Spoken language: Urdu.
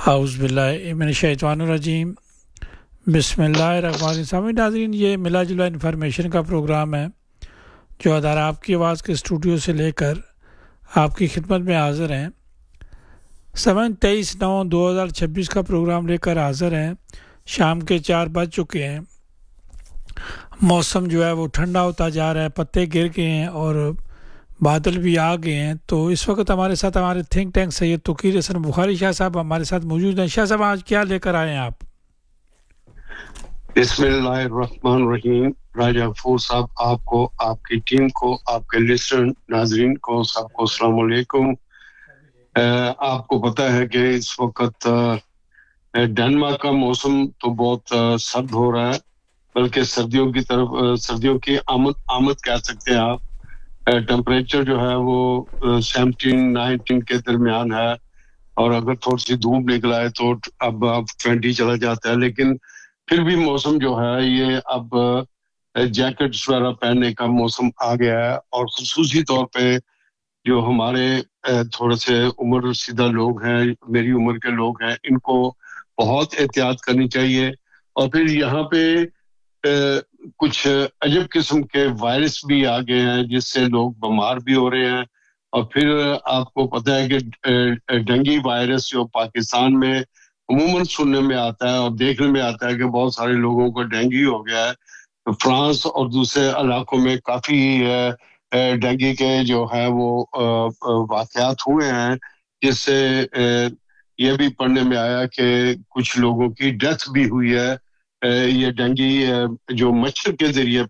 اعوذ باللہ من الشیطان الرجیم بسم اللہ الرحمن الرحیم ناظرین، یہ ملا جلا انفارمیشن کا پروگرام ہے جو ادارہ آپ کی آواز کے اسٹوڈیو سے لے کر آپ کی خدمت میں حاضر ہیں۔ 23/9/2026 کا پروگرام لے کر حاضر ہیں۔ شام کے 4 بج چکے ہیں، موسم جو ہے وہ ٹھنڈا ہوتا جا رہا ہے، پتے گر گئے ہیں اور بادل بھی آ گئے ہیں۔ تو اس وقت ہمارے ساتھ ہمارے تھنک ٹینک سید توقیر حسن بخاری شاہ صاحب ہمارے ساتھ موجود ہیں۔ شاہ صاحب، آج کیا لے کر آئے ہیں آپ؟ بسم اللہ الرحمن الرحیم۔ راجہ فور صاحب، آپ کو، آپ کی ٹیم کو، آپ کے لسٹر ناظرین کو، سب کو السلام علیکم۔ آپ کو پتہ ہے کہ اس وقت ڈنمارک کا موسم تو بہت سرد ہو رہا ہے، بلکہ سردیوں کی آمد کہہ سکتے ہیں آپ۔ ٹمپریچر جو ہے وہ 17-19 کے درمیان ہے، اور اگر تھوڑی سی دھوپ نکلا ہے تو اب 20 چلا جاتا ہے، لیکن پھر بھی موسم جو ہے یہ اب جیکٹس وغیرہ پہننے کا موسم آ گیا ہے، اور خصوصی طور پہ جو ہمارے تھوڑے سے عمر رسیدہ لوگ ہیں، میری عمر کے لوگ ہیں، ان کو بہت احتیاط کرنی چاہیے۔ اور پھر یہاں پہ کچھ عجب قسم کے وائرس بھی آ گئے ہیں جس سے لوگ بیمار بھی ہو رہے ہیں۔ اور پھر آپ کو پتہ ہے کہ ڈینگی وائرس جو پاکستان میں عموماً سننے میں آتا ہے اور دیکھنے میں آتا ہے کہ بہت سارے لوگوں کو ڈینگی ہو گیا ہے۔ فرانس اور دوسرے علاقوں میں کافی ڈینگی کے جو ہے وہ واقعات ہوئے ہیں، جس سے یہ بھی پڑھنے میں آیا کہ کچھ لوگوں کی ڈیتھ بھی ہوئی ہے۔ یہ ڈینگی جو مچھر کے ذریعے